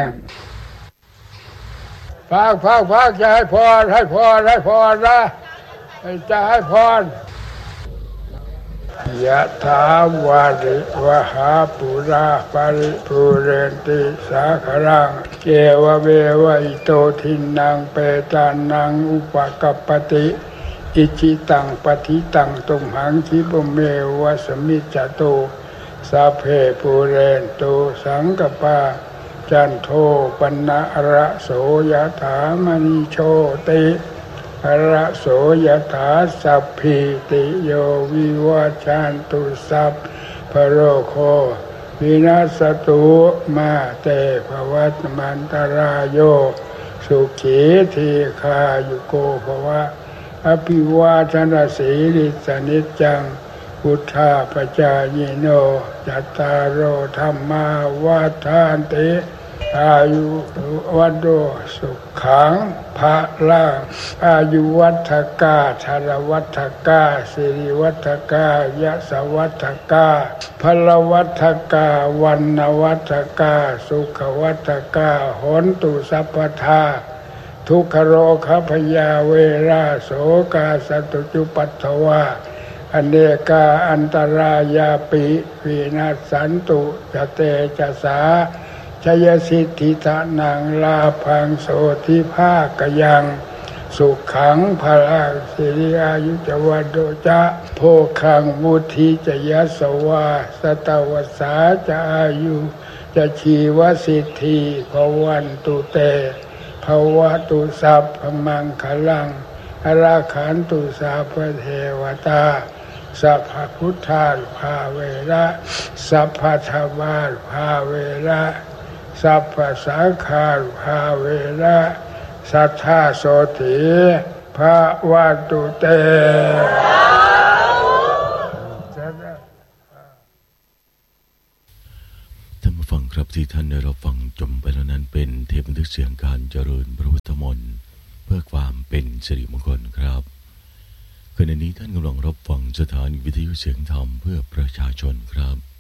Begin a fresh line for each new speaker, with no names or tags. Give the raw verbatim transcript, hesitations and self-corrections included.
พักพักพักจะให้พรให้พรให้พรนะจะให้พรยะถาวาริวหาปุราปาริปุเรนติสาครังเกวะเววะอิโตทินังเปตานังอุปกัปปติอิจิตังปฏิตังตุมหังคิปเมวะสมิจจโตสัพเพปุเรนโตสังกปาจันโทปนะระโสยถามณิโชติระโสยถาสัพพิติโยวิวัชชันตุสัพพโรโควินาศตุมาเตภวัตมันตรายโยสุขีทีคายุโกภวะอภิวาทนาสีลิสนิจจังพุทธาปจายโนจัตตารโอธัมมาวัฏฐานติอายุวัฏโตสุขังภะลังอายุวัฏกาชรวัฏกาสิริวัฏกายะสวัฏกาพลวัฏกาวันนวัฏกาสุขวัฏกาโหนตุสัพพทาทุกขโรคพยาเวราโสกาสตุจุปัฏฐวาอเนกาอันตรายาปิวินาศสันตุจเตจะสาชยสิทธิทานังลาภังโสทิภากยังสุขังพลังสิริอายุจวัดโดจะโภคังมุทิจะยัสวาสตวสาจะอายุจะชีวสิทธิภวันตุเตภวตุสัพพมังคลังอราขันตุสัพพเทวตาสัพพพุทธาภาเวระสัพพธรรมาภาเวระสัพพสังฆาภาเวระสัทธาโสติภะวันตุเต
ท่านผู้ฟังครับที่ท่านได้รับฟังจบไปแล้วนั้นเป็นเทปบันทึกเสียงการเจริญพระพุทธมนต์เพื่อความเป็นสิริมงคลครับขณะนี้ท่านกำลังรับฟังสถานีวิทยุเสียงธรรมเพื่อประชาชนครับ